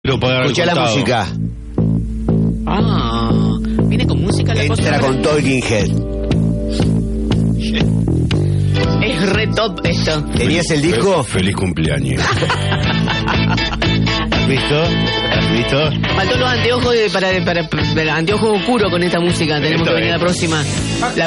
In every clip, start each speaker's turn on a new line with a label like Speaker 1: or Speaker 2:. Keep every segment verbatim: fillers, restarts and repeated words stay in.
Speaker 1: Escucha la música.
Speaker 2: Ah, viene con música la cosa.
Speaker 1: Entra con Talking Head.
Speaker 2: Es re top esto.
Speaker 1: ¿Tenías el disco?
Speaker 3: Feliz cumpleaños. ¿Has visto? ¿Has visto?
Speaker 2: Faltó los anteojos de, para, para, para, para anteojos oscuros con esta música. Tenemos
Speaker 3: Esto
Speaker 2: que venir
Speaker 3: es.
Speaker 2: la próxima. La,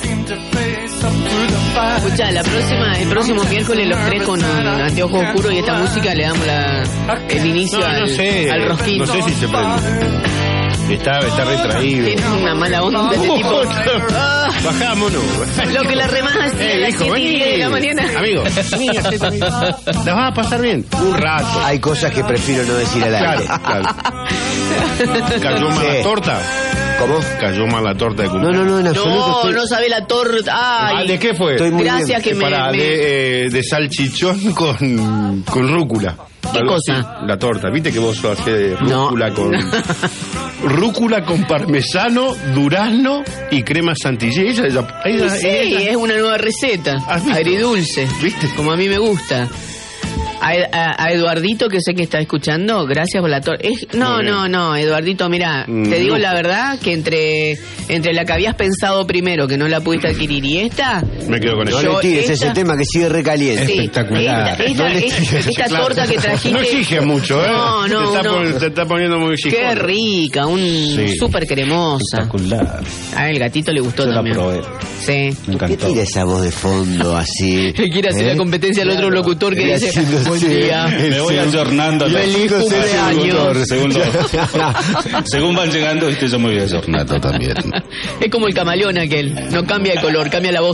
Speaker 2: escuchá, la próxima, el próximo miércoles los tres con anteojos oscuros y esta música le damos la, el inicio
Speaker 3: No, no
Speaker 2: al,
Speaker 3: sé.
Speaker 2: al rosquín.
Speaker 3: No sé si se prende. Está, está retraído.
Speaker 2: Tiene una mala onda este tipo. Ah,
Speaker 3: Bajámonos.
Speaker 2: lo que la remás hacía a
Speaker 3: Eh,
Speaker 2: las
Speaker 3: hijo,
Speaker 2: siete y
Speaker 3: vení.
Speaker 2: diez de la mañana.
Speaker 3: Amigo, vení, hacete, vení. La vas a pasar bien. Un rato.
Speaker 1: Hay cosas que prefiero no decir al
Speaker 3: Claro,
Speaker 1: aire.
Speaker 3: claro. ¿Cayó mal
Speaker 1: Sí.
Speaker 3: la torta?
Speaker 1: ¿Cómo?
Speaker 3: Cayó mal la torta de
Speaker 1: No,
Speaker 3: cumpleaños.
Speaker 1: no, no, en absoluto.
Speaker 2: No,
Speaker 1: estoy,
Speaker 2: no sabe la torta.
Speaker 3: Ah,
Speaker 2: Ay,
Speaker 3: ¿de qué fue?
Speaker 1: estoy muy
Speaker 2: gracias
Speaker 1: bien.
Speaker 2: que me...
Speaker 3: Para,
Speaker 2: me-
Speaker 3: de, eh, de salchichón con, con rúcula.
Speaker 2: ¿Qué
Speaker 3: Algo
Speaker 2: cosa?
Speaker 3: así. La torta. ¿Viste que vos haces de
Speaker 2: No.
Speaker 3: rúcula con... rúcula con parmesano, durazno y crema chantilly. Ella, ella, ella-
Speaker 2: Sí,
Speaker 3: ella-
Speaker 2: es una nueva receta.
Speaker 3: ¿Has visto?
Speaker 2: Agridulce.
Speaker 3: ¿Viste?
Speaker 2: Como a mí me gusta. A, a- a Eduardito, que sé que está escuchando, gracias por la torta. No,
Speaker 3: Muy bien.
Speaker 2: no, no, Eduardito, mira,
Speaker 3: Mm,
Speaker 2: te digo
Speaker 3: no.
Speaker 2: la verdad que entre entre la que habías pensado primero, que no la pudiste adquirir, y esta...
Speaker 3: Me quedo con
Speaker 1: No
Speaker 3: eso.
Speaker 2: Yo
Speaker 1: le tires
Speaker 2: esta-
Speaker 1: ese tema que sigue recaliente.
Speaker 2: Sí,
Speaker 4: Espectacular.
Speaker 2: Esta, esta,
Speaker 1: No le
Speaker 2: esta-
Speaker 1: tires,
Speaker 2: esta
Speaker 3: Claro.
Speaker 2: torta que trajiste...
Speaker 3: No exige mucho, ¿eh?
Speaker 2: No, no,
Speaker 3: te, está
Speaker 2: no.
Speaker 3: pon- te está poniendo muy exigente.
Speaker 2: Qué rica, un
Speaker 3: Sí.
Speaker 2: súper cremosa.
Speaker 4: Espectacular.
Speaker 2: A el gatito le gustó
Speaker 4: Yo la
Speaker 2: también.
Speaker 4: probé.
Speaker 2: Sí.
Speaker 4: Me
Speaker 1: ¿Qué
Speaker 4: encantó.
Speaker 1: tira esa voz de fondo así?
Speaker 2: Le quiere hacer
Speaker 1: ¿Eh?
Speaker 2: la competencia al otro locutor que
Speaker 1: Y
Speaker 2: dice,
Speaker 1: haciendo
Speaker 2: buen
Speaker 1: así,
Speaker 2: día.
Speaker 4: Me voy ayornando. a los-
Speaker 2: Feliz cumpleaños.
Speaker 4: Según, lo- según van llegando, viste, yo me voy ayornando también.
Speaker 2: Es como el camaleón aquel, no cambia de color, cambia la voz.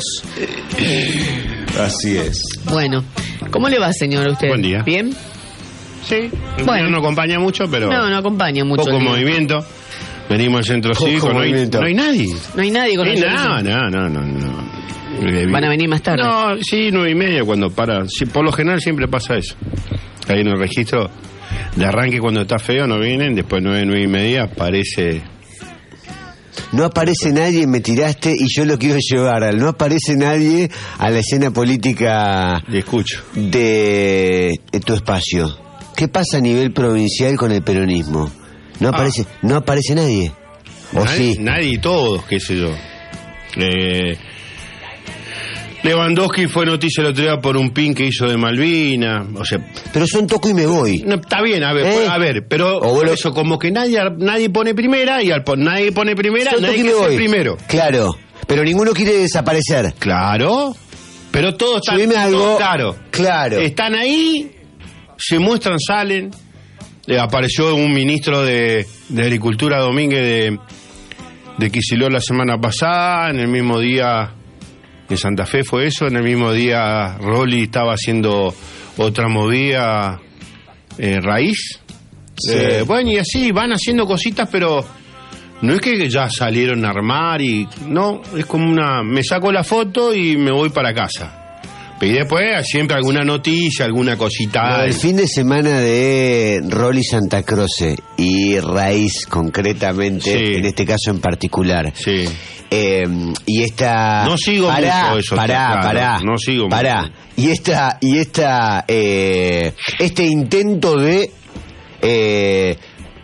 Speaker 4: Así es.
Speaker 2: Bueno, ¿cómo le va, señor, a usted?
Speaker 3: Buen día.
Speaker 2: ¿Bien?
Speaker 3: Sí, el
Speaker 2: Bueno.
Speaker 3: día no acompaña mucho, pero
Speaker 2: No, no acompaña mucho.
Speaker 3: poco
Speaker 2: el día.
Speaker 3: movimiento. Venimos al centro
Speaker 1: Poco
Speaker 3: cívico, no hay,
Speaker 1: movimiento.
Speaker 3: no hay nadie.
Speaker 2: No hay nadie con
Speaker 3: Eh,
Speaker 2: nosotros.
Speaker 3: no, no, no, no, no. Eh,
Speaker 2: Van a venir más tarde.
Speaker 3: No, sí, nueve y media cuando para. Sí, por lo general siempre pasa eso. Ahí en el registro de arranque cuando está feo no vienen, después nueve, nueve y media aparece.
Speaker 1: No aparece nadie, me tiraste y yo lo quiero llevar. No aparece nadie a la escena política
Speaker 3: Y escucho.
Speaker 1: de tu espacio. ¿Qué pasa a nivel provincial con el peronismo? No aparece, no aparece nadie. ¿O
Speaker 3: nadie,
Speaker 1: sí?
Speaker 3: nadie y todos, qué sé yo. Eh, Lewandowski fue noticia el otro día por un pin que hizo de Malvina. O sea,
Speaker 1: Pero son toco y me voy.
Speaker 3: no, está bien, a ver,
Speaker 1: ¿Eh?
Speaker 3: pues, a ver, pero
Speaker 1: O bueno-
Speaker 3: eso como que nadie nadie pone primera y al pon- nadie pone primera,
Speaker 1: Son
Speaker 3: nadie
Speaker 1: toco y me
Speaker 3: quiere ser
Speaker 1: voy.
Speaker 3: primero.
Speaker 1: Claro, pero ninguno quiere desaparecer.
Speaker 3: Claro, pero todos están
Speaker 1: Subime algo.
Speaker 3: todos, claro.
Speaker 1: Claro.
Speaker 3: Están ahí, se muestran, salen. Eh, apareció un ministro de, de Agricultura Domínguez de, de Kicillof la semana pasada, en el mismo día en Santa Fe fue eso, en el mismo día Rolli estaba haciendo otra movida eh, raíz.
Speaker 1: Sí.
Speaker 3: Eh, bueno, y así van haciendo cositas, pero no es que ya salieron a armar y no, es como una, me saco la foto y me voy para casa. Y después siempre alguna noticia, alguna cosita.
Speaker 1: No, el fin de semana de Rolly Santa Croce y Raíz concretamente,
Speaker 3: Sí.
Speaker 1: en este caso en particular.
Speaker 3: Sí.
Speaker 1: Eh, y esta...
Speaker 3: No sigo
Speaker 1: pará,
Speaker 3: mucho eso,
Speaker 1: Pará,
Speaker 3: está claro.
Speaker 1: pará.
Speaker 3: No sigo
Speaker 1: Pará.
Speaker 3: mucho.
Speaker 1: Y esta, y esta, eh, este intento de eh,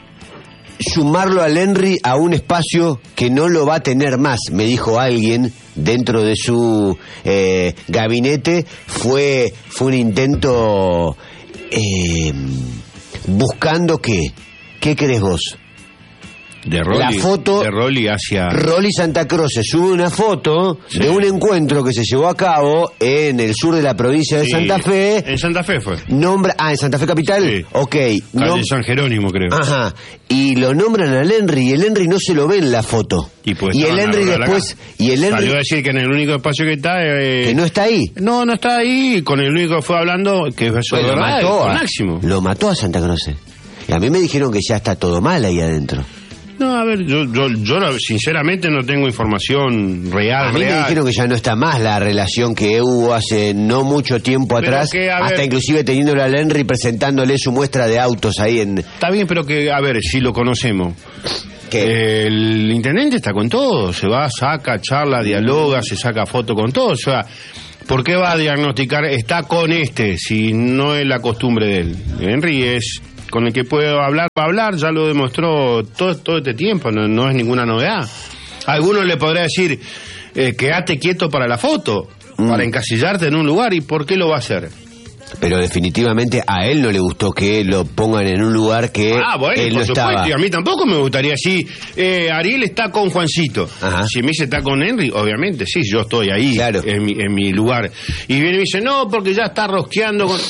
Speaker 1: sumarlo al Henry a un espacio que no lo va a tener más, me dijo alguien dentro de su eh, gabinete, fue, fue un intento eh, buscando qué, ¿qué crees vos?
Speaker 3: De Rolli,
Speaker 1: La foto-
Speaker 3: de Rolli hacia...
Speaker 1: Rolly Santa Cruz se sube una foto
Speaker 3: Sí.
Speaker 1: de un encuentro que se llevó a cabo en el sur de la provincia de
Speaker 3: Sí,
Speaker 1: Santa Fe.
Speaker 3: En Santa Fe fue.
Speaker 1: Nombra, ah, en Santa Fe capital.
Speaker 3: Sí.
Speaker 1: Ok.
Speaker 3: Calle
Speaker 1: nom-
Speaker 3: San Jerónimo, creo.
Speaker 1: Ajá. Y lo nombran al Henry y el Henry no se lo ve en la foto.
Speaker 3: Y, pues
Speaker 1: el
Speaker 3: estaban
Speaker 1: Henry
Speaker 3: a hablar
Speaker 1: después
Speaker 3: acá.
Speaker 1: y el
Speaker 3: Salió a
Speaker 1: Henry
Speaker 3: decir que en el único espacio que está... eh,
Speaker 1: que no está ahí.
Speaker 3: No, no está ahí. Con el único que fue hablando, que es eso
Speaker 1: Pues
Speaker 3: de
Speaker 1: lo
Speaker 3: verdad,
Speaker 1: mató
Speaker 3: con
Speaker 1: a,
Speaker 3: Máximo.
Speaker 1: lo mató a Santa Cruz. Y a mí me dijeron que ya está todo mal ahí adentro.
Speaker 3: No, a ver, yo, yo, yo no- sinceramente no tengo información real,
Speaker 1: A mí me
Speaker 3: real.
Speaker 1: dijeron que ya no está más la relación que hubo hace no mucho tiempo
Speaker 3: Pero
Speaker 1: atrás,
Speaker 3: que, a
Speaker 1: hasta
Speaker 3: ver-
Speaker 1: inclusive teniéndole al Henry presentándole su muestra de autos ahí en...
Speaker 3: Está bien, pero que, a ver, si lo conocemos.
Speaker 1: ¿Qué?
Speaker 3: El intendente está con todo, se va, saca, charla, dialoga, se saca foto con todo. O sea, ¿por qué va a diagnosticar? Está con este, si no es la costumbre de él. Henry es con el que puedo hablar, va a hablar, ya lo demostró todo, todo este tiempo, no, no es ninguna novedad. A algunos le podrá decir, eh, quédate quieto para la foto, mm. para encasillarte en un lugar, ¿y por qué lo va a hacer?
Speaker 1: Pero definitivamente a él no le gustó que lo pongan en un lugar que
Speaker 3: ah, bueno,
Speaker 1: él
Speaker 3: por
Speaker 1: no
Speaker 3: supuesto,
Speaker 1: estaba.
Speaker 3: Y a mí tampoco me gustaría, si eh, Ariel está con Juancito,
Speaker 1: Ajá.
Speaker 3: si me dice está con Henry, obviamente, sí, yo estoy ahí,
Speaker 1: claro.
Speaker 3: en, mi, en mi lugar. Y viene y me dice, no, porque ya está rosqueando con...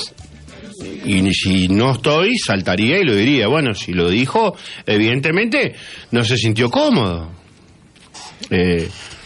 Speaker 3: Y si no estoy, saltaría y lo diría. Bueno, si lo dijo, evidentemente no se sintió cómodo. Eh...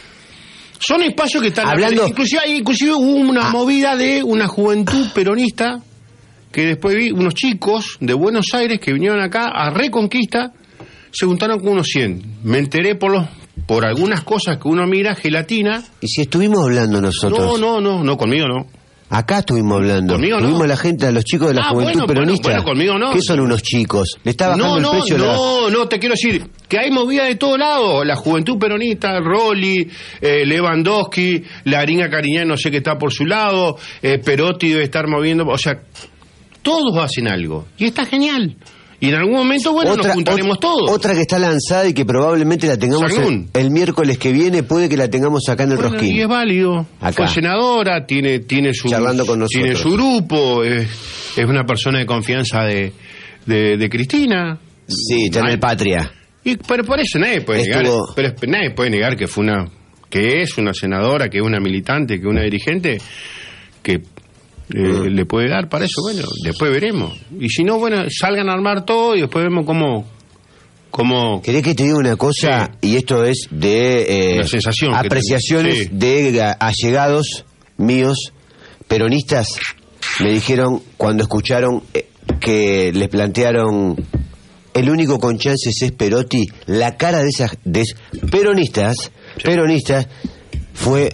Speaker 3: Son espacios que están...
Speaker 1: Hablando...
Speaker 3: Inclusive, inclusive hubo una
Speaker 1: ah.
Speaker 3: movida de una juventud peronista que después vi unos chicos de Buenos Aires que vinieron acá a Reconquista, se juntaron con unos cien. Me enteré por los por algunas cosas que uno mira, gelatina.
Speaker 1: ¿Y si estuvimos hablando nosotros?
Speaker 3: No, no, no, no, conmigo no.
Speaker 1: Acá estuvimos hablando.
Speaker 3: Conmigo no.
Speaker 1: Tuvimos la gente, a los chicos de la
Speaker 3: Ah,
Speaker 1: juventud
Speaker 3: bueno,
Speaker 1: peronista.
Speaker 3: Bueno, bueno, conmigo no.
Speaker 1: ¿Qué son unos chicos? Le está bajando
Speaker 3: No, no,
Speaker 1: el precio.
Speaker 3: no,
Speaker 1: la...
Speaker 3: no, te quiero decir que hay movida de todos lados. La juventud peronista, Rolli, eh, Lewandowski, la Aringa Cariñán, no sé qué está por su lado, eh, Perotti debe estar moviendo, o sea, todos hacen algo. Y está genial. Y en algún momento, bueno,
Speaker 1: otra,
Speaker 3: nos juntaremos
Speaker 1: ot-
Speaker 3: todos.
Speaker 1: Otra que está lanzada y que probablemente la tengamos el, el miércoles que viene, puede que la tengamos acá en el
Speaker 3: bueno,
Speaker 1: Rosquín.
Speaker 3: Y es válido.
Speaker 1: Acá.
Speaker 3: Fue senadora, tiene, tiene su
Speaker 1: charlando con nosotros.
Speaker 3: tiene su grupo, es, es una persona de confianza de, de, de Cristina.
Speaker 1: Sí, está en el Patria.
Speaker 3: Y pero por eso nadie puede
Speaker 1: Estuvo...
Speaker 3: negar, pero nadie puede negar que fue una, que es una senadora, que es una militante, que es una dirigente, que Eh, uh-huh. le puede dar para eso. Bueno, después veremos. Y si no, bueno, salgan a armar todo y después vemos cómo... cómo...
Speaker 1: ¿Querés que te diga una cosa? Sí. Y esto es de eh,
Speaker 3: sensación
Speaker 1: apreciaciones
Speaker 3: sí.
Speaker 1: de allegados míos, peronistas, me dijeron cuando escucharon eh, que les plantearon el único con chances es Perotti, la cara de esas de peronistas, sí. peronistas fue,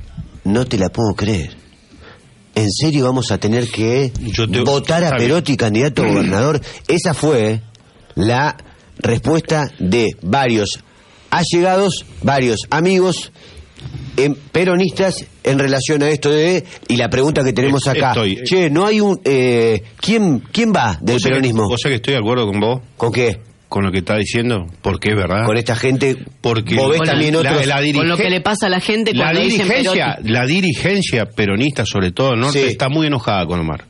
Speaker 1: no te la puedo creer. ¿En serio vamos a tener que te... votar a Perotti candidato a gobernador? Esa fue la respuesta de varios allegados, varios amigos en peronistas en relación a esto de... Y la pregunta que tenemos acá,
Speaker 3: estoy,
Speaker 1: che, no hay un... Eh, ¿quién, ¿Quién va del
Speaker 3: ¿Vos
Speaker 1: peronismo?
Speaker 3: ¿Vos sabés que estoy de acuerdo con vos?
Speaker 1: ¿Con qué?
Speaker 3: Con lo que está diciendo, porque es verdad.
Speaker 1: Con esta gente,
Speaker 3: porque
Speaker 1: vos ves también
Speaker 3: la,
Speaker 1: otros...
Speaker 3: La, la dirige...
Speaker 2: Con lo que le pasa a la gente cuando
Speaker 3: la
Speaker 2: dicen
Speaker 3: dirigencia,
Speaker 2: Perotti.
Speaker 3: La dirigencia peronista, sobre todo del norte, sí. está muy enojada con Omar.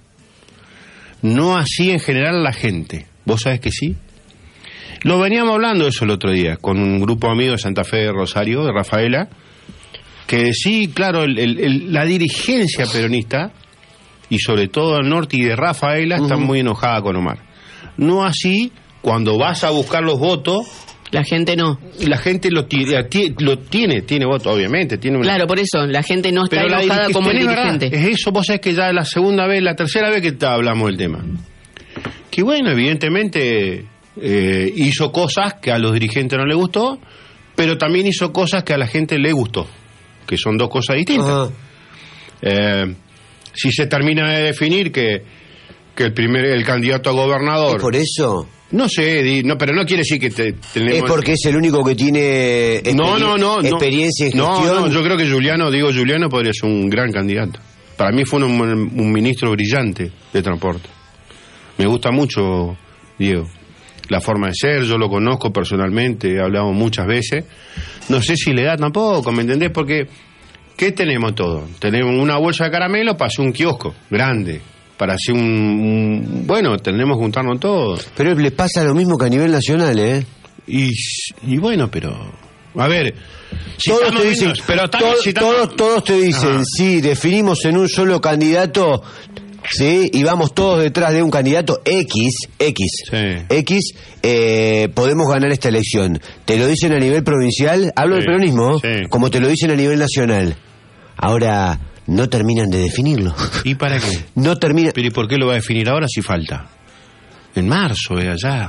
Speaker 3: No así en general la gente. ¿Vos sabés que sí? Lo veníamos hablando eso el otro día, con un grupo de amigos de Santa Fe de Rosario, de Rafaela, que sí, claro, el, el, el, la dirigencia peronista, y sobre todo del norte y de Rafaela, uh-huh. están muy enojada con Omar. No así... Cuando vas a buscar los votos,
Speaker 2: la gente no.
Speaker 3: La gente lo tiene, lo tiene, tiene votos, obviamente. Tiene una...
Speaker 2: Claro, por eso, la gente no está
Speaker 3: Pero
Speaker 2: enojada
Speaker 3: dirige,
Speaker 2: como el
Speaker 3: dirigente.
Speaker 2: dirigente.
Speaker 3: Es eso, vos sabés que ya es la segunda vez, la tercera vez que te hablamos del tema. Que bueno, evidentemente eh, hizo cosas que a los dirigentes no les gustó, pero también hizo cosas que a la gente le gustó, que son dos cosas distintas. Uh-huh. Eh, si se termina de definir que, que el primer el candidato a gobernador...
Speaker 1: ¿Es por eso?
Speaker 3: No sé, no, pero no quiere decir que te, tenemos...
Speaker 1: Es porque es el único que tiene experi-
Speaker 3: no, no, no,
Speaker 1: experiencia en
Speaker 3: no,
Speaker 1: gestión.
Speaker 3: No, yo creo que Juliano, digo Juliano, podría ser un gran candidato. Para mí fue un, un ministro brillante de transporte. Me gusta mucho, Diego, la forma de ser, yo lo conozco personalmente, he hablado muchas veces. No sé si le da tampoco, ¿me entendés? Porque, ¿qué tenemos todo? Tenemos una bolsa de caramelo para hacer un kiosco grande. Para hacer un, un... Bueno, tenemos que juntarnos todos.
Speaker 1: Pero le pasa lo mismo que a nivel nacional, ¿eh?
Speaker 3: Y, y bueno, pero... A ver... Si
Speaker 1: todos te dicen...
Speaker 3: Menos, pero
Speaker 1: to-
Speaker 3: si estamos...
Speaker 1: todos, todos te dicen, Ajá. sí, definimos en un solo candidato, sí, y vamos todos detrás de un candidato X, X,
Speaker 3: sí.
Speaker 1: X, eh, podemos ganar esta elección. Te lo dicen a nivel provincial, hablo
Speaker 3: sí.
Speaker 1: del peronismo,
Speaker 3: sí.
Speaker 1: como te lo dicen a nivel nacional. Ahora... No terminan de definirlo.
Speaker 3: ¿Y para qué?
Speaker 1: No termina.
Speaker 3: ¿Pero y por qué lo va a definir ahora si falta? En marzo, eh, allá.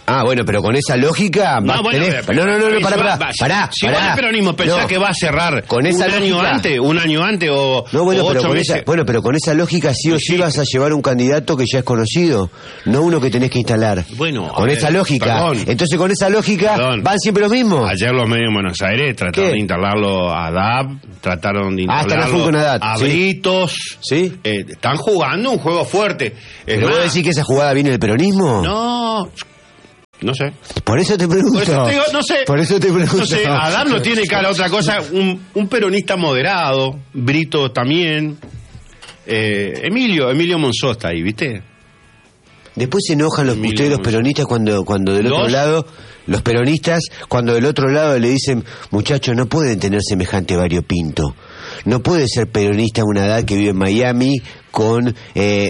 Speaker 1: Ah, bueno, pero con esa lógica...
Speaker 3: No,
Speaker 1: vas-
Speaker 3: bueno,
Speaker 1: tenés-
Speaker 3: pero-
Speaker 1: no, no, no, no,
Speaker 3: si
Speaker 1: pará,
Speaker 3: va-
Speaker 1: pará,
Speaker 3: va-
Speaker 1: pará,
Speaker 3: Si
Speaker 1: pará.
Speaker 3: vos el peronismo pensás
Speaker 1: No.
Speaker 3: que va a cerrar
Speaker 1: Con esa
Speaker 3: un año
Speaker 1: lógica-
Speaker 3: antes, un año antes o,
Speaker 1: No, bueno,
Speaker 3: o
Speaker 1: pero
Speaker 3: ocho
Speaker 1: con
Speaker 3: meses.
Speaker 1: esa, bueno, pero con esa lógica sí o sí,
Speaker 3: Sí.
Speaker 1: vas a llevar un candidato que ya es conocido, no uno que tenés que instalar.
Speaker 3: Bueno, a
Speaker 1: con
Speaker 3: ver,
Speaker 1: esa lógica.
Speaker 3: perdón.
Speaker 1: Entonces con esa lógica
Speaker 3: Perdón.
Speaker 1: van siempre los mismos.
Speaker 3: Ayer los medios de Buenos Aires trataron
Speaker 1: ¿Qué?
Speaker 3: de instalarlo a D A B, trataron de
Speaker 1: Ah, están a full
Speaker 3: instalarlo
Speaker 1: con Haddad,
Speaker 3: a
Speaker 1: sí.
Speaker 3: Britos.
Speaker 1: ¿Sí?
Speaker 3: Eh, están jugando un juego fuerte. Es
Speaker 1: ¿Pero vos
Speaker 3: más,
Speaker 1: decís que esa jugada viene del peronismo?
Speaker 3: No, no sé.
Speaker 1: Por eso te pregunto.
Speaker 3: Por eso te digo, no sé.
Speaker 1: Por eso te pregunto.
Speaker 3: No sé, Adam no tiene cara otra cosa. Un, un peronista moderado, Brito también. Eh, Emilio, Emilio Monzó está ahí, ¿viste?
Speaker 1: Después se enojan los
Speaker 3: Emilio
Speaker 1: ustedes, los
Speaker 3: Monzó.
Speaker 1: peronistas, cuando, cuando del otro
Speaker 3: ¿Dos?
Speaker 1: lado, los peronistas, cuando del otro lado le dicen, muchachos, no pueden tener semejante variopinto. No puede ser peronista a una edad que vive en Miami con... Eh,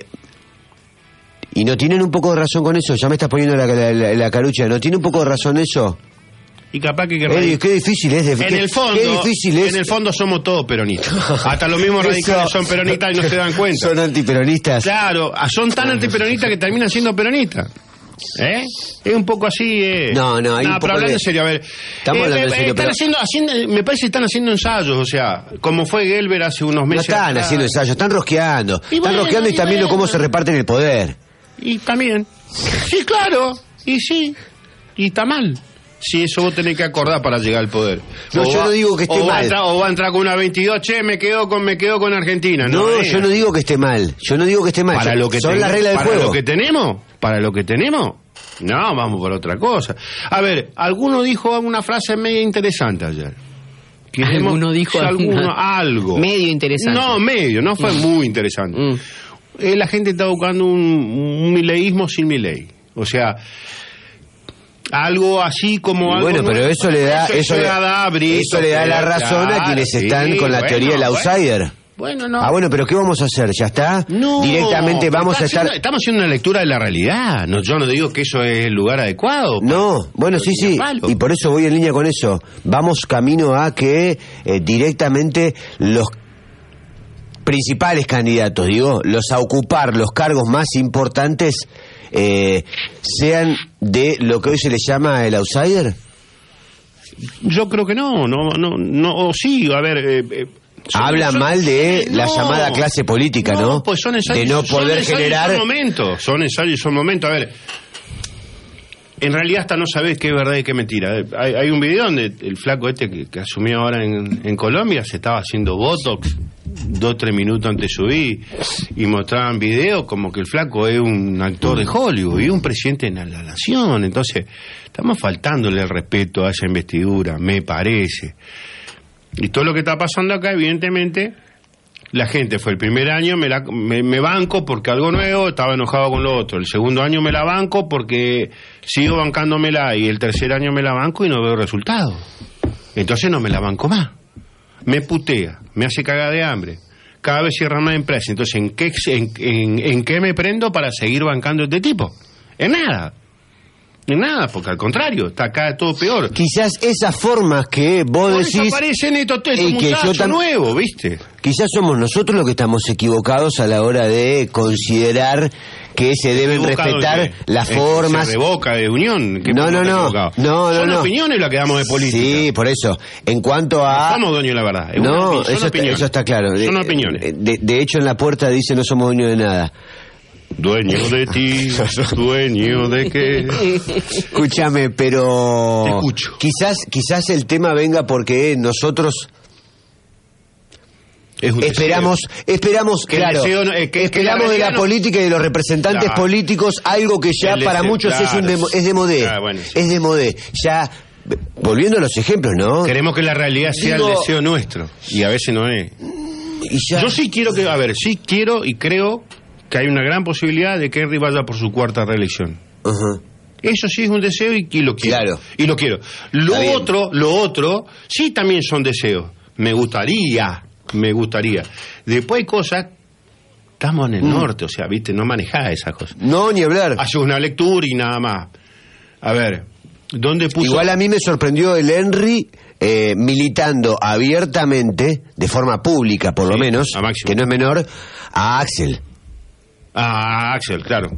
Speaker 1: y no tienen un poco de razón con eso, ya me estás poniendo la, la, la- la carucha, ¿no tiene un poco de razón eso?
Speaker 3: Y capaz que... que
Speaker 1: Eh, qué difícil es. De,
Speaker 3: en
Speaker 1: qué,
Speaker 3: el fondo,
Speaker 1: qué difícil es.
Speaker 3: en el fondo somos todos peronistas. Hasta los mismos radicales
Speaker 1: Eso-
Speaker 3: son peronistas y no se dan cuenta.
Speaker 1: Son antiperonistas.
Speaker 3: Claro, son tan antiperonistas que terminan siendo peronistas. ¿Eh? Es un poco así. Eh.
Speaker 1: No, no, hay un
Speaker 3: pero
Speaker 1: poco
Speaker 3: hablando
Speaker 1: de-
Speaker 3: en serio, a ver.
Speaker 1: Estamos hablando en serio,
Speaker 3: están
Speaker 1: pero-
Speaker 3: haciendo, haciendo, me parece que están haciendo ensayos, o sea, como fue Gelber hace unos
Speaker 1: No
Speaker 3: meses.
Speaker 1: están
Speaker 3: atrás.
Speaker 1: haciendo ensayos, están rosqueando.
Speaker 3: Y
Speaker 1: están
Speaker 3: bueno,
Speaker 1: rosqueando y
Speaker 3: y
Speaker 1: están viendo
Speaker 3: bueno.
Speaker 1: cómo se reparten el poder.
Speaker 3: Y también. Sí, claro. Y sí. Y está mal. Si eso vos tenés que acordar para llegar al poder.
Speaker 1: No,
Speaker 3: O
Speaker 1: yo
Speaker 3: va-
Speaker 1: no digo que esté
Speaker 3: o va a
Speaker 1: mal.
Speaker 3: entrar- o va a entrar con una veintidós, che, me quedo con, me quedo con Argentina. No,
Speaker 1: No,
Speaker 3: eh.
Speaker 1: yo no digo que esté mal. Yo no digo que esté mal.
Speaker 3: Para
Speaker 1: Yo-
Speaker 3: lo que
Speaker 1: son
Speaker 3: ten-
Speaker 1: las reglas del
Speaker 3: para
Speaker 1: juego.
Speaker 3: lo que tenemos, para lo que tenemos, no, vamos por otra cosa. A ver, alguno dijo una frase media interesante ayer. Queremos-
Speaker 2: Alguno dijo
Speaker 3: alguno,
Speaker 2: alguna-
Speaker 3: algo.
Speaker 2: medio interesante.
Speaker 3: No, medio, no fue muy interesante.
Speaker 2: Mm.
Speaker 3: Eh, la gente está buscando un, un mileísmo sin milei. O sea, algo así como algo.
Speaker 1: Bueno, pero
Speaker 3: nuevo.
Speaker 1: eso le da, eso, le,
Speaker 3: da Brito,
Speaker 1: eso le da la
Speaker 3: claro,
Speaker 1: razón a quienes
Speaker 3: sí,
Speaker 1: están con la
Speaker 3: bueno,
Speaker 1: teoría del
Speaker 3: bueno.
Speaker 1: outsider.
Speaker 3: Bueno, no.
Speaker 1: Ah, bueno, pero ¿qué vamos a hacer? ¿Ya está?
Speaker 3: No,
Speaker 1: Directamente vamos
Speaker 3: está
Speaker 1: a estar...
Speaker 3: haciendo- estamos haciendo una lectura de la realidad. No, yo no digo que eso es el lugar adecuado.
Speaker 1: No, bueno, sí, sí,
Speaker 3: Malo.
Speaker 1: y por eso voy en línea con eso. Vamos camino a que eh, directamente los principales candidatos, digo, los a ocupar los cargos más importantes, eh, sean de lo que hoy se le llama el outsider.
Speaker 3: Yo creo que no, no, no, no, o sí, a ver. eh, eh, son-
Speaker 1: Habla
Speaker 3: son-
Speaker 1: mal de la
Speaker 3: no.
Speaker 1: llamada clase política, ¿no?
Speaker 3: Pues son ensayos,
Speaker 1: de no
Speaker 3: son
Speaker 1: poder
Speaker 3: ensayos y
Speaker 1: generar...
Speaker 3: Son momentos, son ensayos y son momentos. A ver, en realidad hasta no sabés qué es verdad y qué mentira. Hay, hay un video donde el flaco este que, que asumió ahora en, en Colombia se estaba haciendo botox dos o tres minutos antes de subir y mostraban videos como que el flaco es un actor de Hollywood y un presidente de la nación. Entonces, estamos faltándole el respeto a esa investidura, me parece. Y todo lo que está pasando acá, evidentemente, la gente fue el primer año, me, la, me, me banco porque algo nuevo, estaba enojado con lo otro. El segundo año me la banco porque sigo bancándomela y el tercer año me la banco y no veo resultados. Entonces no me la banco más. Me putea, me hace cagar de hambre. Cada vez cierran más empresas. Entonces, ¿en qué, en, en, en qué me prendo para seguir bancando a este tipo? En nada. En nada, porque al contrario, está acá todo peor.
Speaker 1: Quizás esas formas que vos
Speaker 3: Por eso
Speaker 1: decís...
Speaker 3: aparecen estos, estos
Speaker 1: y que yo
Speaker 3: muchachos
Speaker 1: tam-
Speaker 3: nuevos, ¿viste?
Speaker 1: Quizás somos nosotros los que estamos equivocados a la hora de considerar que se deben
Speaker 3: ¿Equivocado
Speaker 1: respetar
Speaker 3: en qué?
Speaker 1: las
Speaker 3: ¿En que
Speaker 1: formas.
Speaker 3: se revoca de unión? ¿Qué
Speaker 1: No,
Speaker 3: forma
Speaker 1: no,
Speaker 3: está
Speaker 1: no.
Speaker 3: equivocado?
Speaker 1: No, no,
Speaker 3: Son
Speaker 1: no.
Speaker 3: opiniones las que damos de política.
Speaker 1: Sí, por eso. En cuanto a...
Speaker 3: No somos dueños de la verdad. Es una
Speaker 1: No,
Speaker 3: opi- son
Speaker 1: eso está,
Speaker 3: opiniones.
Speaker 1: eso está claro.
Speaker 3: Son
Speaker 1: De-
Speaker 3: opiniones.
Speaker 1: De, de hecho, en la puerta dice no somos dueños de nada.
Speaker 3: Dueño de ti, dueño de qué.
Speaker 1: Escúchame, pero...
Speaker 3: Te escucho.
Speaker 1: Quizás, quizás el tema venga porque nosotros...
Speaker 3: Es un
Speaker 1: Esperamos, esperamos,
Speaker 3: Que el
Speaker 1: claro,
Speaker 3: deseo no- eh, que- que
Speaker 1: esperamos
Speaker 3: la
Speaker 1: de la
Speaker 3: realidad no-
Speaker 1: política y de los representantes
Speaker 3: Claro.
Speaker 1: políticos algo que ya
Speaker 3: El
Speaker 1: para
Speaker 3: deseo,
Speaker 1: muchos es un
Speaker 3: claro.
Speaker 1: demo- es de modé,
Speaker 3: Ah, bueno, sí.
Speaker 1: es de modé. Ya, volviendo a los ejemplos, ¿no?
Speaker 3: deseo. Queremos que la realidad sea
Speaker 1: Digo-
Speaker 3: el deseo nuestro. Y a veces no es.
Speaker 1: Y ya,
Speaker 3: Yo sí quiero que, a ver, sí quiero y creo que hay una gran posibilidad de que Henry vaya por su cuarta reelección.
Speaker 1: Ajá.
Speaker 3: Eso sí es un deseo y, y lo quiero.
Speaker 1: Claro.
Speaker 3: Y lo quiero. Lo
Speaker 1: Está bien.
Speaker 3: otro, lo otro, sí también son deseos. Me gustaría, me gustaría. Después hay cosas, estamos en el
Speaker 1: Mm.
Speaker 3: norte, o sea, viste, no manejás esas cosas.
Speaker 1: No, ni hablar.
Speaker 3: Haces una lectura y nada más. A ver, ¿dónde puso?
Speaker 1: Igual a mí me sorprendió el Henry eh, militando abiertamente, de forma pública por lo
Speaker 3: Sí,
Speaker 1: menos,
Speaker 3: a Máximo.
Speaker 1: que no es menor, a Axel.
Speaker 3: Ah, Axel, claro.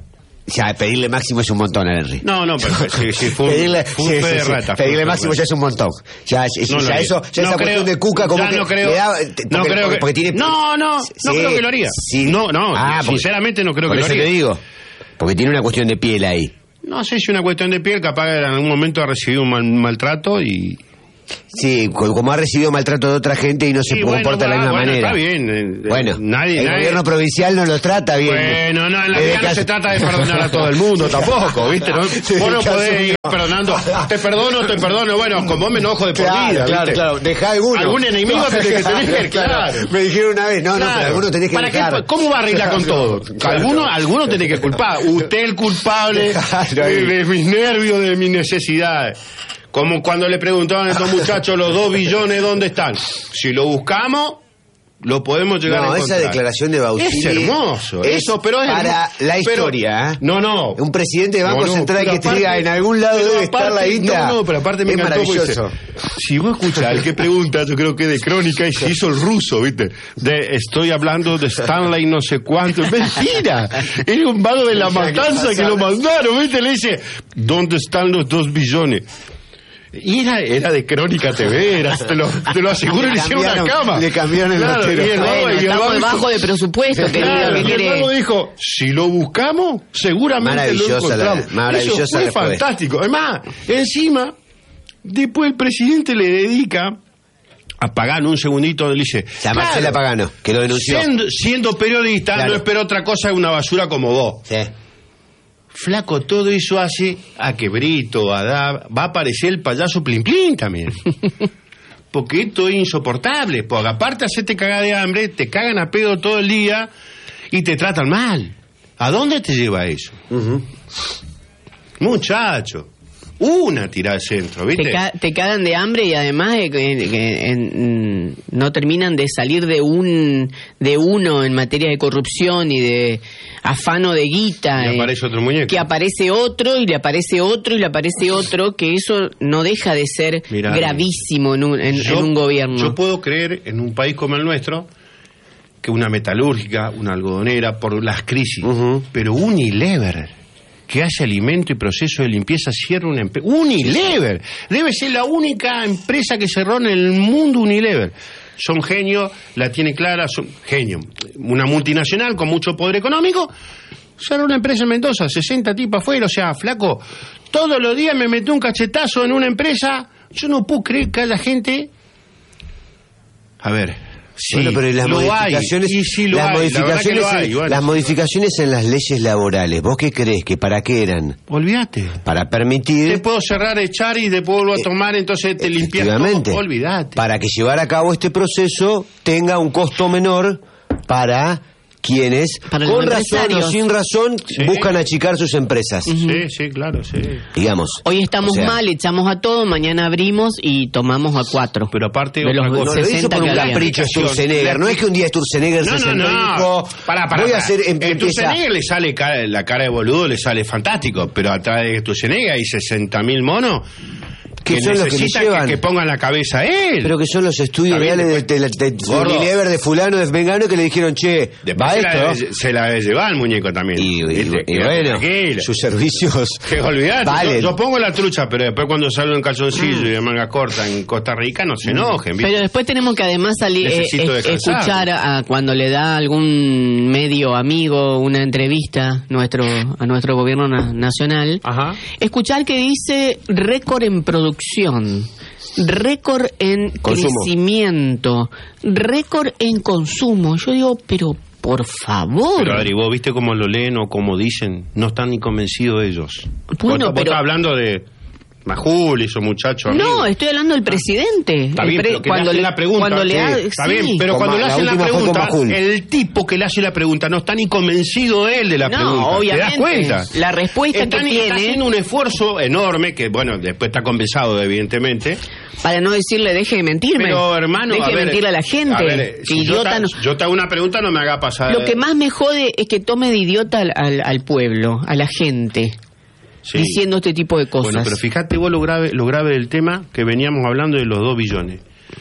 Speaker 1: Ya, pedirle máximo es un montón a Henry.
Speaker 3: No, no, pero sí, sí, fue un,
Speaker 1: pedirle,
Speaker 3: fue un
Speaker 1: sí,
Speaker 3: fe
Speaker 1: sí,
Speaker 3: de
Speaker 1: sí,
Speaker 3: rata.
Speaker 1: pedirle máximo ya es un montón. Ya, ya,
Speaker 3: No
Speaker 1: ya
Speaker 3: lo
Speaker 1: eso,
Speaker 3: haría.
Speaker 1: ya
Speaker 3: No
Speaker 1: esa
Speaker 3: creo-
Speaker 1: cuestión de Cuca como
Speaker 3: ya
Speaker 1: que
Speaker 3: no creo-
Speaker 1: le da,
Speaker 3: no
Speaker 1: porque,
Speaker 3: creo que-
Speaker 1: porque tiene,
Speaker 3: no, no, no
Speaker 1: sí,
Speaker 3: creo que lo haría.
Speaker 1: sí.
Speaker 3: No, no,
Speaker 1: Ah, porque-
Speaker 3: sinceramente no creo
Speaker 1: por
Speaker 3: que lo
Speaker 1: eso
Speaker 3: haría.
Speaker 1: te digo, porque tiene una cuestión de piel ahí.
Speaker 3: No sé si una cuestión de piel, capaz que en algún momento ha recibido un mal- maltrato y...
Speaker 1: Sí, co- como ha recibido maltrato de otra gente y no se
Speaker 3: Sí, bueno,
Speaker 1: comporta de la
Speaker 3: bueno,
Speaker 1: misma
Speaker 3: bueno,
Speaker 1: manera.
Speaker 3: está bien. eh,
Speaker 1: Bueno,
Speaker 3: nadie,
Speaker 1: el
Speaker 3: nadie-
Speaker 1: gobierno provincial no lo trata bien.
Speaker 3: Bueno, no, en la
Speaker 1: Desde
Speaker 3: vida
Speaker 1: que
Speaker 3: no
Speaker 1: hace-
Speaker 3: se trata de perdonar a todo el mundo tampoco, ¿viste? ¿No? Vos no
Speaker 1: que
Speaker 3: podés
Speaker 1: asumió.
Speaker 3: ir perdonando, te perdono, te perdono, bueno, con vos me enojo de por
Speaker 1: Claro,
Speaker 3: vida,
Speaker 1: claro,
Speaker 3: ¿viste?
Speaker 1: claro, dejá alguno.
Speaker 3: Algún enemigo tenés que tener, claro.
Speaker 1: Me dijeron una vez, no, no,
Speaker 3: Claro.
Speaker 1: pero alguno tenés que
Speaker 3: ¿Para qué?
Speaker 1: dejar.
Speaker 3: ¿Cómo va a arreglar con todo?
Speaker 1: Claro.
Speaker 3: Alguno, alguno tenés que culpar. Usted el culpable
Speaker 1: Claro.
Speaker 3: de, de mis nervios, de mis necesidades. Como cuando le preguntaban a estos muchachos los dos billones, ¿dónde están? Si lo buscamos, lo podemos llegar
Speaker 1: No,
Speaker 3: a encontrar.
Speaker 1: esa declaración de Bausili
Speaker 3: Es hermoso,
Speaker 1: es
Speaker 3: eso, pero es
Speaker 1: para
Speaker 3: hermoso.
Speaker 1: la
Speaker 3: Pero-
Speaker 1: historia, ¿eh?
Speaker 3: No, no.
Speaker 1: Un presidente de Banco
Speaker 3: No, no,
Speaker 1: Central
Speaker 3: pero
Speaker 1: que te
Speaker 3: aparte-
Speaker 1: diga en algún lado
Speaker 3: pero
Speaker 1: debe estar la
Speaker 3: aparte-
Speaker 1: guita.
Speaker 3: No, no, pero aparte me
Speaker 1: es
Speaker 3: encantó porque
Speaker 1: maravilloso.
Speaker 3: dice, si vos escuchás el que pregunta, yo creo que de Crónica y se hizo el ruso, ¿viste? De estoy hablando de Stanley no sé cuánto. Mentira. Era un vago de la matanza que lo mandaron, ¿viste? Le dice, ¿dónde están los dos billones? Y era, era de Crónica T V, era, te, lo, te lo aseguro,
Speaker 1: Le
Speaker 3: le hicieron una
Speaker 1: cambiaron-
Speaker 3: cama.
Speaker 1: le cambiaron el
Speaker 3: Claro,
Speaker 1: notero.
Speaker 3: y el vago-
Speaker 2: Bueno,
Speaker 3: y el
Speaker 2: estamos
Speaker 3: vago dijo-
Speaker 2: bajo de presupuesto, querido.
Speaker 3: Claro,
Speaker 2: ¿Qué
Speaker 3: y el
Speaker 2: quiere?
Speaker 3: vago dijo, si lo buscamos, seguramente lo
Speaker 1: Maravillosa la-
Speaker 3: encontramos.
Speaker 1: maravillosa
Speaker 3: Eso fue
Speaker 1: respuesta.
Speaker 3: fantástico. Además, encima, después el presidente le dedica a Pagano un segundito donde le dice,
Speaker 1: A Marcela Pagano, que lo denunció.
Speaker 3: siendo, siendo periodista,
Speaker 1: Claro.
Speaker 3: no espero otra cosa que una basura como vos.
Speaker 1: Sí.
Speaker 3: Flaco, todo eso hace a que Brito, a Dab, va a aparecer el payaso Plin Plin también. Porque esto es insoportable. Porque aparte de hacerte cagar de hambre, te cagan a pedo todo el día y te tratan mal. ¿A dónde te lleva eso?
Speaker 1: Ujú.
Speaker 3: Muchacho, una tirada al centro, ¿viste?
Speaker 2: Te, ca- te cagan de hambre y además eh, que- que, en- no terminan de salir de un de uno en materia de corrupción y de afano de guita.
Speaker 3: Y
Speaker 2: eh,
Speaker 3: aparece otro muñeco.
Speaker 2: que aparece otro y le aparece otro y le aparece otro, que eso no deja de ser
Speaker 3: Mirá,
Speaker 2: gravísimo en un, en,
Speaker 3: Yo-
Speaker 2: en un gobierno.
Speaker 3: Yo puedo creer en un país como el nuestro que una metalúrgica, una algodonera, por las crisis,
Speaker 1: Ujú.
Speaker 3: pero Unilever, que hace alimento y proceso de limpieza, cierra una empresa. Unilever, debe ser la única empresa que cerró en el mundo. Unilever. Son genios, la tiene clara, son genios. Una multinacional con mucho poder económico, cerró una empresa en Mendoza, sesenta tipos afuera, o sea, flaco, todos los días me metí un cachetazo en una empresa. Yo no puedo creer que haya gente... A ver... Sí,
Speaker 1: Bueno, pero ¿y las
Speaker 3: lo hay,
Speaker 1: modificaciones,
Speaker 3: y sí lo
Speaker 1: las
Speaker 3: hay, la verdad que
Speaker 1: modificaciones,
Speaker 3: lo hay,
Speaker 1: en,
Speaker 3: bueno.
Speaker 1: las modificaciones en las leyes laborales, ¿vos qué crees? ¿Que para qué eran?
Speaker 3: Olvídate.
Speaker 1: Para permitir,
Speaker 3: Te puedo cerrar, echar y después vuelvo a tomar, entonces te limpias
Speaker 1: efectivamente,
Speaker 3: todo. Olvídate.
Speaker 1: para que llevar a cabo este proceso tenga un costo menor para quienes,
Speaker 2: Para los
Speaker 1: con razón o
Speaker 2: empresarios.
Speaker 1: sin razón,
Speaker 3: Sí.
Speaker 1: buscan achicar sus empresas.
Speaker 3: Sí, sí, claro, sí.
Speaker 1: Digamos.
Speaker 2: Hoy estamos
Speaker 1: O sea,
Speaker 2: mal, echamos a todo, mañana abrimos y tomamos a cuatro.
Speaker 3: Pero aparte,
Speaker 2: De
Speaker 3: otra
Speaker 2: los
Speaker 1: No
Speaker 3: cosa.
Speaker 1: lo hizo
Speaker 2: sesenta
Speaker 1: por un
Speaker 2: que había.
Speaker 1: capricho Sturzenegger. No es que un día Sturzenegger
Speaker 3: No,
Speaker 1: se
Speaker 3: no,
Speaker 1: sentó y
Speaker 3: no.
Speaker 1: dijo,
Speaker 3: Para, para,
Speaker 1: voy a
Speaker 3: para.
Speaker 1: hacer... em-
Speaker 3: En
Speaker 1: empieza-
Speaker 3: Sturzenegger le sale cara- la cara de boludo, le sale fantástico, pero atrás de Sturzenegger hay sesenta mil monos
Speaker 1: Que
Speaker 3: que
Speaker 1: son los que le
Speaker 3: necesitan
Speaker 1: llevan.
Speaker 3: que, que pongan la cabeza a él.
Speaker 1: Pero que son los estudios
Speaker 3: Está bien,
Speaker 1: reales de, de, de, de
Speaker 3: Gordo.
Speaker 1: Unilever, de fulano, de vengano, que le dijeron, che,
Speaker 3: Después
Speaker 1: va
Speaker 3: se la,
Speaker 1: esto.
Speaker 3: debe- se la debe llevar el muñeco también.
Speaker 1: Y, y-
Speaker 3: ¿Viste?
Speaker 1: y
Speaker 3: Quédate
Speaker 1: bueno,
Speaker 3: tranquilo.
Speaker 1: sus servicios
Speaker 3: Que olvidate,
Speaker 1: valen.
Speaker 3: yo, yo pongo la trucha, pero después cuando salgo en calzoncillo y de manga corta en Costa Rica, no se enojen, ¿viste?
Speaker 2: Pero después tenemos que además salir, eh,
Speaker 3: Necesito
Speaker 2: es-
Speaker 3: descansar.
Speaker 2: escuchar a, cuando le da algún medio amigo una entrevista nuestro, a nuestro gobierno na- nacional,
Speaker 3: Ajá.
Speaker 2: escuchar que dice récord en producción, récord en
Speaker 1: Consumo.
Speaker 2: crecimiento, récord en consumo. Yo digo, pero por favor.
Speaker 3: Pero Adri, vos viste cómo lo leen o cómo dicen, no están ni convencidos ellos.
Speaker 2: Bueno,
Speaker 3: vos, vos
Speaker 2: pero-
Speaker 3: estás hablando de Majul, esos muchachos.
Speaker 2: No,
Speaker 3: amigos.
Speaker 2: estoy hablando del presidente.
Speaker 3: Está
Speaker 2: El
Speaker 3: bien,
Speaker 2: pre-
Speaker 3: pero que le hacen la pregunta.
Speaker 2: Cuando le
Speaker 3: Sí,
Speaker 2: ha-
Speaker 3: está
Speaker 2: sí.
Speaker 3: bien, pero
Speaker 1: Con
Speaker 3: cuando
Speaker 1: Ma-
Speaker 3: le
Speaker 1: la
Speaker 3: hacen la,
Speaker 1: última fue con
Speaker 3: pregunta,
Speaker 1: Majul.
Speaker 3: el tipo que le hace la pregunta no está ni convencido él de la
Speaker 2: No,
Speaker 3: pregunta.
Speaker 2: obviamente.
Speaker 3: ¿Te das cuenta?
Speaker 2: La respuesta
Speaker 3: Está
Speaker 2: que
Speaker 3: ni-
Speaker 2: tiene-
Speaker 3: Está haciendo un esfuerzo enorme, que bueno, después está compensado evidentemente.
Speaker 2: Para no decirle, deje de mentirme.
Speaker 3: Pero hermano,
Speaker 2: deje
Speaker 3: a
Speaker 2: de
Speaker 3: ver,
Speaker 2: mentirle a la gente.
Speaker 3: a ver,
Speaker 2: Que
Speaker 3: si yo,
Speaker 2: idiota
Speaker 3: te,
Speaker 2: no-
Speaker 3: yo te hago una pregunta, no me haga pasar.
Speaker 2: Lo que más me jode es que tome de idiota al, al- al pueblo, a la gente,
Speaker 3: Sí.
Speaker 2: diciendo este tipo de cosas.
Speaker 3: Bueno, pero fíjate vos lo grave, lo grave del tema que veníamos hablando de los dos billones.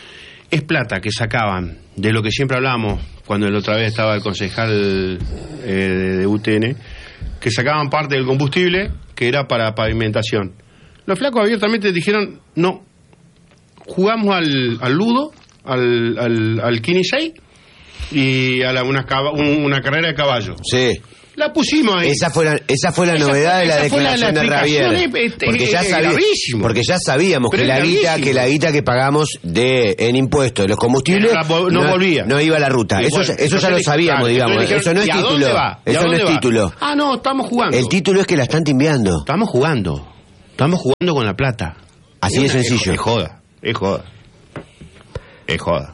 Speaker 3: Es plata que sacaban de lo que siempre hablábamos cuando la otra vez estaba el concejal eh, de, de U T N, que sacaban parte del combustible que era para pavimentación. Los flacos abiertamente dijeron, no, jugamos al, al ludo, al, al, al Kinisei y a la, una, una carrera de caballo.
Speaker 1: Sí.
Speaker 3: La pusimos ahí.
Speaker 1: Esa fue la, esa fue la
Speaker 3: Esa
Speaker 1: novedad
Speaker 3: fue-
Speaker 1: de la
Speaker 3: esa fue la-
Speaker 1: declaración
Speaker 3: la
Speaker 1: de Ravier.
Speaker 3: explicación, es-
Speaker 1: Porque
Speaker 3: es-
Speaker 1: ya,
Speaker 3: es
Speaker 1: sabí-
Speaker 3: gravísimo.
Speaker 1: porque ya sabíamos
Speaker 3: Pero
Speaker 1: que
Speaker 3: es
Speaker 1: la guita,
Speaker 3: gravísimo.
Speaker 1: que la guita que pagamos de en impuestos de los combustibles
Speaker 3: No la vo- no volvía.
Speaker 1: no iba a la ruta.
Speaker 3: Y
Speaker 1: Eso,
Speaker 3: bueno,
Speaker 1: ya- eso ya
Speaker 3: entonces
Speaker 1: lo
Speaker 3: le-
Speaker 1: sabíamos,
Speaker 3: claro,
Speaker 1: digamos.
Speaker 3: entonces le
Speaker 1: Eso no es
Speaker 3: dijeron, ¿y a
Speaker 1: título.
Speaker 3: dónde va? ¿Y a
Speaker 1: Eso no
Speaker 3: dónde
Speaker 1: es
Speaker 3: va?
Speaker 1: título.
Speaker 3: Ah, no, estamos jugando.
Speaker 1: El título es que la están timbeando.
Speaker 3: Estamos jugando. Estamos jugando con la plata.
Speaker 1: Así de sencillo.
Speaker 3: Es joda. Es joda. Es joda.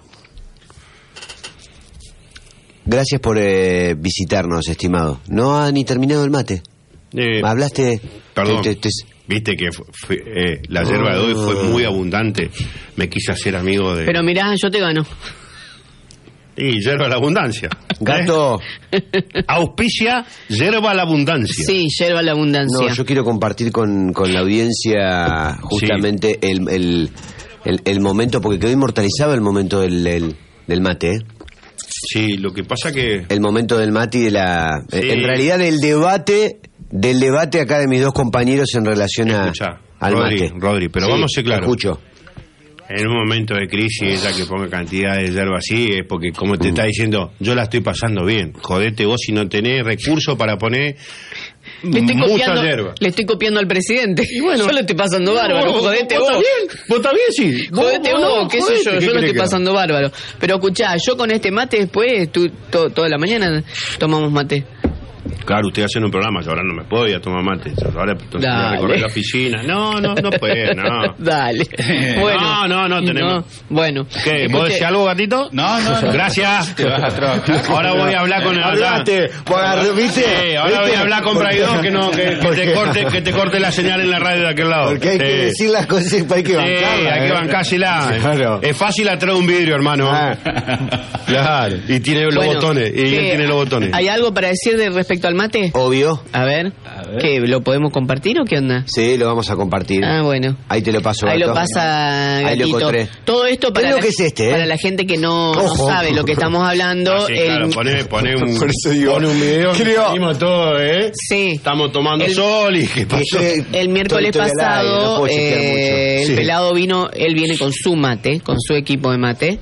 Speaker 1: Gracias por eh, visitarnos, estimado. No ha ni terminado el mate.
Speaker 3: Eh,
Speaker 1: Hablaste.
Speaker 3: Perdón.
Speaker 1: te- te- te-
Speaker 3: Viste que fue- fue, eh, la yerba de hoy fue muy abundante. Me quise hacer amigo de...
Speaker 2: Pero mirá, yo te gano.
Speaker 3: Y yerba a la abundancia.
Speaker 1: Gato.
Speaker 3: ¿Eh? Auspicia yerba a la abundancia.
Speaker 2: Sí, yerba la abundancia.
Speaker 1: No, yo quiero compartir con, con la audiencia justamente el, el, el, el momento, porque quedó inmortalizado el momento del, del, del mate, ¿eh?
Speaker 3: Sí, lo que pasa que...
Speaker 1: El momento del mate y de la...
Speaker 3: Sí.
Speaker 1: En realidad del debate, del debate acá de mis dos compañeros en relación a,
Speaker 3: Escuchá,
Speaker 1: al
Speaker 3: Rodri,
Speaker 1: mate.
Speaker 3: Rodri, pero
Speaker 1: Sí,
Speaker 3: vamos a ser claros.
Speaker 1: Escucho.
Speaker 3: En un momento de crisis, ella que ponga cantidad de yerba así, es porque, como te está diciendo, yo la estoy pasando bien. Jodete vos si no tenés recursos para poner
Speaker 2: Le estoy,
Speaker 3: mucha
Speaker 2: copiando,
Speaker 3: yerba.
Speaker 2: le estoy copiando al presidente.
Speaker 3: bueno.
Speaker 2: yo lo estoy pasando bárbaro.
Speaker 3: No,
Speaker 2: Jodete
Speaker 3: vos.
Speaker 2: vos.
Speaker 3: ¿Vos está bien? ¿Vos está bien? Sí.
Speaker 2: Jodete
Speaker 3: Vos,
Speaker 2: vos,
Speaker 3: no,
Speaker 2: qué sé
Speaker 3: jodete,
Speaker 2: yo,
Speaker 3: ¿qué
Speaker 2: yo lo
Speaker 3: querés
Speaker 2: estoy
Speaker 3: que haga?
Speaker 2: pasando bárbaro. Pero escuchá, yo con este mate después, tú, to- toda la mañana tomamos mate.
Speaker 3: Claro, ustedes hacen un programa, yo ahora no me puedo ir a tomar mate. Yo ahora entonces voy a
Speaker 2: Dale.
Speaker 3: recorrer la oficina. No, no, no puede, no.
Speaker 2: Dale.
Speaker 3: No, no, no, tenemos-
Speaker 2: Bueno.
Speaker 3: ¿Qué? ¿Vos
Speaker 2: Escuche,
Speaker 3: decís algo, gatito?
Speaker 4: No, no, no.
Speaker 3: Gracias.
Speaker 4: Te vas a trabajar.
Speaker 3: Ahora voy a hablar con el...
Speaker 1: Hablate, pues, ¿viste?
Speaker 3: Sí, ahora voy
Speaker 1: ¿Viste?
Speaker 3: a hablar con Braidón que, no, que, que te
Speaker 1: Porque-
Speaker 3: corte, que te corte la señal en la radio de aquel lado.
Speaker 1: Porque hay que
Speaker 3: Sí.
Speaker 1: decir las cosas y hay que
Speaker 3: Sí,
Speaker 1: bancarlas.
Speaker 3: hay que
Speaker 1: ¿eh?
Speaker 3: bancársela.
Speaker 1: Claro.
Speaker 3: Es fácil atraer un vidrio, hermano.
Speaker 1: Ah.
Speaker 3: Claro. Y tiene los
Speaker 2: bueno,
Speaker 3: botones. Y él
Speaker 2: ¿qué?
Speaker 3: tiene los botones.
Speaker 2: ¿Hay algo para decir de respecto al mate?
Speaker 1: Obvio.
Speaker 2: A ver,
Speaker 4: ver.
Speaker 2: ¿qué? ¿Lo podemos compartir o qué onda?
Speaker 1: Sí, lo vamos a compartir.
Speaker 2: Ah, bueno.
Speaker 1: Ahí te lo paso,
Speaker 2: Ahí
Speaker 1: Gato.
Speaker 2: lo pasa
Speaker 1: Ahí lo
Speaker 2: Gatito.
Speaker 1: encontré.
Speaker 2: Todo esto para,
Speaker 1: ¿Qué es lo
Speaker 2: la,
Speaker 1: que es este, eh?
Speaker 2: para la gente que no, no
Speaker 1: Ojo.
Speaker 2: sabe lo que estamos hablando.
Speaker 3: Ah, sí, claro,
Speaker 2: el-
Speaker 3: pone, pone un,
Speaker 1: Por eso digo,
Speaker 3: pone un video.
Speaker 1: creo-
Speaker 3: Salimos todo, ¿eh?
Speaker 2: Sí.
Speaker 3: Estamos tomando
Speaker 2: El-
Speaker 3: sol y ¿qué pasó?
Speaker 1: Eh,
Speaker 2: El miércoles
Speaker 1: estoy- estoy al aire, no
Speaker 2: pasado,
Speaker 1: puedo chequear
Speaker 2: eh,
Speaker 1: mucho.
Speaker 2: el
Speaker 3: Sí.
Speaker 2: pelado vino, él viene con su mate, con su equipo de mate,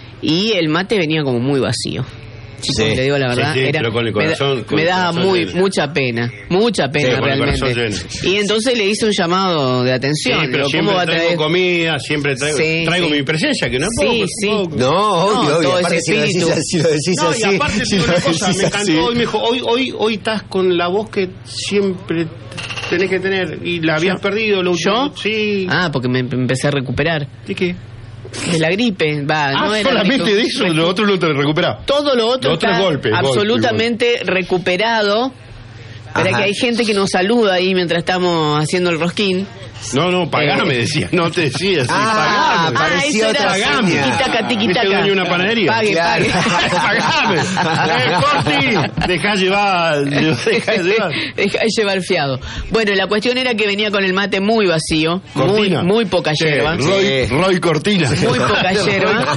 Speaker 2: y el mate venía como muy vacío. Chicos,
Speaker 1: Sí.
Speaker 2: le digo la
Speaker 3: Sí,
Speaker 2: verdad,
Speaker 3: sí,
Speaker 2: era,
Speaker 3: pero con el
Speaker 2: me da-
Speaker 3: corazón- con
Speaker 2: me
Speaker 3: el
Speaker 2: daba
Speaker 3: corazón
Speaker 2: muy
Speaker 3: lleno.
Speaker 2: mucha pena, mucha pena
Speaker 3: Sí, con el
Speaker 2: realmente.
Speaker 3: corazón
Speaker 2: Y entonces le hice un llamado de
Speaker 3: Sí,
Speaker 2: atención.
Speaker 3: pero
Speaker 2: digo,
Speaker 3: siempre
Speaker 2: ¿cómo va a
Speaker 3: traigo
Speaker 2: traer?
Speaker 3: comida, siempre traigo,
Speaker 2: Sí,
Speaker 3: traigo
Speaker 2: sí.
Speaker 3: mi presencia, que no es
Speaker 2: Sí,
Speaker 3: poco,
Speaker 2: sí.
Speaker 3: es poco.
Speaker 1: No, obvio,
Speaker 2: No,
Speaker 1: obvio.
Speaker 2: todo
Speaker 1: Aparte,
Speaker 2: ese
Speaker 1: si lo decís,
Speaker 2: espíritu.
Speaker 1: si lo decís
Speaker 3: No,
Speaker 1: así.
Speaker 3: y aparte
Speaker 1: si
Speaker 3: te digo
Speaker 1: lo
Speaker 3: una cosa,
Speaker 1: decís
Speaker 3: me encantó
Speaker 1: así.
Speaker 3: hoy, me dijo, hoy, hoy, hoy estás con la voz que siempre tenés que tener y la habías perdido. Lo
Speaker 2: ¿Yo?
Speaker 3: Sí.
Speaker 2: Ah, porque me me empecé a recuperar.
Speaker 3: ¿De qué?
Speaker 2: De la gripe, va,
Speaker 3: Ah,
Speaker 2: no era
Speaker 3: solamente
Speaker 2: recu-
Speaker 3: de eso, lo otro lo te recuperás.
Speaker 2: Todo lo otro
Speaker 3: Lo otro
Speaker 2: está
Speaker 3: es golpe, golpe,
Speaker 2: absolutamente recuperado. Para
Speaker 1: Ajá.
Speaker 2: que hay gente que nos saluda ahí mientras estamos haciendo el rosquín.
Speaker 3: No, no, pagá,
Speaker 2: Eh.
Speaker 3: me decía. No te decía así,
Speaker 1: Ah,
Speaker 3: pagame.
Speaker 1: parecía
Speaker 2: eso
Speaker 1: otra
Speaker 2: era
Speaker 1: seña.
Speaker 2: tiquitaca, tiquitaca.
Speaker 3: ¿Viste dueño de una panadería?
Speaker 2: Pague,
Speaker 1: Claro.
Speaker 2: pague.
Speaker 3: ¡Pagame! ¡Eh, Corti! Dejá llevar, dejá llevar.
Speaker 2: Deja de llevar fiado. Bueno, la cuestión era que venía con el mate muy vacío, muy,
Speaker 3: Cortina.
Speaker 2: muy poca
Speaker 3: Sí,
Speaker 2: hierba,
Speaker 3: Roy, Roy Cortina.
Speaker 2: muy poca hierba,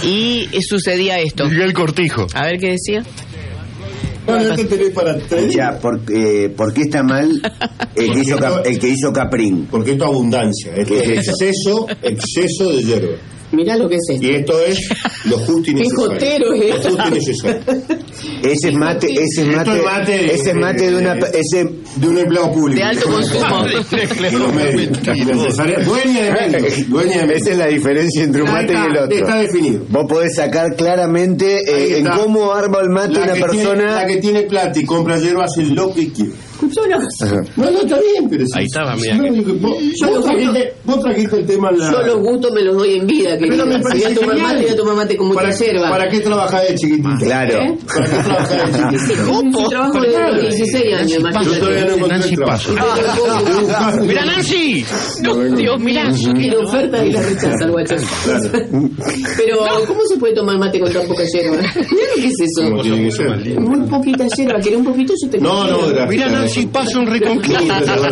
Speaker 2: y sucedía esto.
Speaker 3: Miguel Cortijo.
Speaker 2: A ver qué decía.
Speaker 1: Ya, por, eh, ¿por qué está mal el que hizo, Cap- el que hizo Caprín?
Speaker 5: Porque esto es abundancia, esto es exceso, exceso de hierba.
Speaker 2: Mirá lo que es esto.
Speaker 5: Y esto es lo justo y
Speaker 2: Qué
Speaker 5: necesario.
Speaker 2: jotero es
Speaker 5: Lo
Speaker 2: esto.
Speaker 5: justo y necesario.
Speaker 1: Ese es mate, ese es
Speaker 5: Esto
Speaker 1: mate,
Speaker 5: es mate de-
Speaker 1: ese es mate de una, ese,
Speaker 5: De un empleado público.
Speaker 2: De alto consumo.
Speaker 5: De los medios. Necesaria- Dueña de medios. Dueña de medios.
Speaker 1: esa es la diferencia entre un
Speaker 5: Ahí
Speaker 1: mate y
Speaker 5: está,
Speaker 1: el otro.
Speaker 5: está definido.
Speaker 1: Vos podés sacar claramente eh,
Speaker 5: Ahí
Speaker 1: en
Speaker 5: está.
Speaker 1: cómo arma el mate
Speaker 5: La
Speaker 1: una
Speaker 5: que tiene-
Speaker 1: persona.
Speaker 5: la que tiene plata y compra hierba hace lo que quiere.
Speaker 1: Ajá.
Speaker 5: No, no, está bien, pero sí.
Speaker 3: Ahí estaba, mira
Speaker 5: No,
Speaker 3: que-
Speaker 5: digo, vos, vos trajiste, vos trajiste el tema en la...
Speaker 6: Yo los gustos me los doy en vida,
Speaker 5: Pero
Speaker 6: querida.
Speaker 5: me
Speaker 6: Si
Speaker 5: parece
Speaker 6: voy a tomar
Speaker 5: genial.
Speaker 6: mate, voy a tomar mate con mucha
Speaker 5: ¿Para,
Speaker 6: yerba.
Speaker 5: ¿Para qué trabajas de chiquitito?
Speaker 1: Claro.
Speaker 6: ¿Eh?
Speaker 5: ¿Para qué trabajas de chiquitito?
Speaker 6: Un trabajo de los dieciséis años,
Speaker 5: Yo
Speaker 6: imagínate.
Speaker 5: todavía no encontré
Speaker 3: Nancy
Speaker 5: el trabajo.
Speaker 3: Paso.
Speaker 5: Ah,
Speaker 3: ¡Mira, Nancy!
Speaker 2: No, Dios, mirá.
Speaker 6: Yo quiero ofertas y las rechaza el guachón. Pero, ¿cómo se puede tomar mate con tan poca yerba? Mirá lo que es eso.
Speaker 5: Como tiene que ser.
Speaker 6: Muy poquita yerba. ¿Querés un poquito? Yo te
Speaker 5: No, no, gracias.
Speaker 3: Mira, Nancy, Nancy Paso en Reconquista.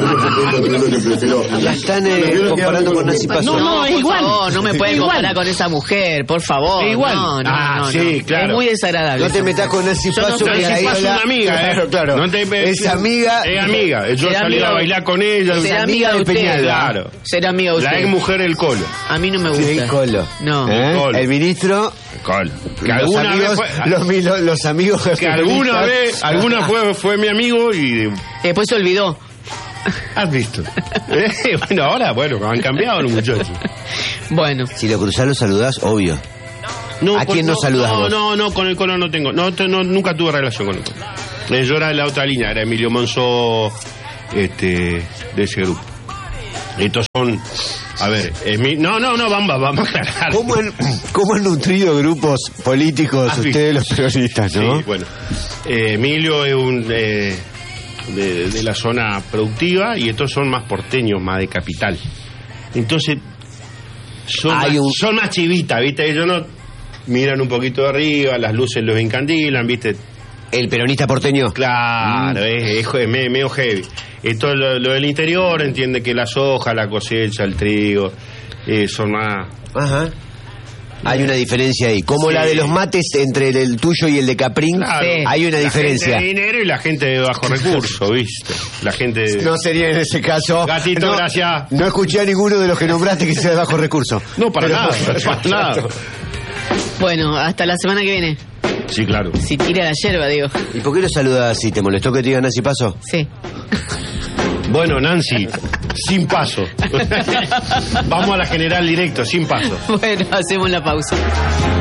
Speaker 1: La están eh, comparando con Nancy Paso.
Speaker 2: No, no,
Speaker 3: es
Speaker 2: por
Speaker 3: igual.
Speaker 2: favor, no me
Speaker 3: Es
Speaker 2: pueden
Speaker 3: igual.
Speaker 2: comparar con esa mujer, por favor.
Speaker 3: Es igual.
Speaker 2: No, no,
Speaker 3: Ah,
Speaker 2: no,
Speaker 3: sí,
Speaker 2: no.
Speaker 3: claro.
Speaker 2: Es muy desagradable.
Speaker 1: No te metas con Nancy
Speaker 2: Yo no
Speaker 1: Paso,
Speaker 2: soy
Speaker 1: que
Speaker 3: Nancy
Speaker 1: ahí
Speaker 3: Paso es
Speaker 1: habla-
Speaker 3: una amiga, ¿eh?
Speaker 1: Claro, claro.
Speaker 3: No te-
Speaker 1: es amiga.
Speaker 3: Es amiga. Yo
Speaker 2: Será
Speaker 3: salí
Speaker 2: amiga
Speaker 3: a
Speaker 2: de-
Speaker 3: bailar con ella.
Speaker 2: Será
Speaker 1: amiga
Speaker 2: amiga de
Speaker 1: de
Speaker 2: usted.
Speaker 1: Peñalba.
Speaker 3: Claro.
Speaker 2: Será amiga de usted.
Speaker 3: La ex mujer del Colo.
Speaker 2: A mí no me gusta.
Speaker 1: Sí, Colo.
Speaker 2: No.
Speaker 1: ¿Eh?
Speaker 3: Colo.
Speaker 1: El ministro.
Speaker 3: Colo. Que
Speaker 1: Los
Speaker 3: alguna
Speaker 1: amigos,
Speaker 3: vez fue,
Speaker 1: los, mi- los, los amigos
Speaker 3: que alguna vez, alguna fue, fue mi amigo y
Speaker 2: Después se olvidó.
Speaker 3: has visto. Eh, bueno, ahora, bueno, han cambiado los muchachos.
Speaker 2: Bueno.
Speaker 1: Si lo cruzás, lo saludás, obvio.
Speaker 3: No,
Speaker 1: ¿A
Speaker 3: por-
Speaker 1: quién no saludas
Speaker 3: No,
Speaker 1: vos?
Speaker 3: no, no, con el Colo no tengo. No, te- no, nunca tuve relación con el Colo. Eh, Yo era de la otra línea, era Emilio Monzó, este, de ese grupo. Estos son, a ver, Emi- no, no, no, vamos, vamos a aclarar.
Speaker 1: ¿Cómo han, ¿Cómo han nutrido grupos políticos
Speaker 3: Has
Speaker 1: ustedes
Speaker 3: visto.
Speaker 1: los peronistas, no?
Speaker 3: Sí, bueno. Eh, Emilio es un eh, de, de la zona productiva y estos son más porteños, más de capital. Entonces, son,
Speaker 1: Hay
Speaker 3: más,
Speaker 1: un-
Speaker 3: son más chivitas, ¿viste? Ellos no miran un poquito de arriba, las luces los encandilan, ¿viste?
Speaker 1: El peronista porteño.
Speaker 3: Claro,
Speaker 1: Mm.
Speaker 3: es, es, es me- medio heavy. Esto lo, lo del interior entiende que la soja, la cosecha, el trigo, eh, son más...
Speaker 1: Ajá. Hay una diferencia ahí. Como
Speaker 3: Sí.
Speaker 1: la de los mates entre el, el tuyo y el de Caprín.
Speaker 3: Claro,
Speaker 2: Sí.
Speaker 1: Hay una
Speaker 3: la
Speaker 1: diferencia.
Speaker 3: gente de dinero y la gente de bajo recurso, ¿viste? La gente... de-
Speaker 1: No sería en ese caso.
Speaker 3: Gatito,
Speaker 1: no,
Speaker 3: gracias.
Speaker 1: No escuché a ninguno de los que nombraste que sea de bajo recurso.
Speaker 3: No, para
Speaker 1: Pero-
Speaker 3: nada, para nada.
Speaker 2: Bueno, hasta la semana que viene.
Speaker 3: Sí, claro.
Speaker 2: Si tira la yerba, digo.
Speaker 1: ¿Y por qué lo saludas así? ¿Te molestó que te digan Nancy Paso?
Speaker 2: Sí.
Speaker 3: Bueno, Nancy, sin paso. Vamos a la general directo, sin paso.
Speaker 2: Bueno, hacemos la pausa.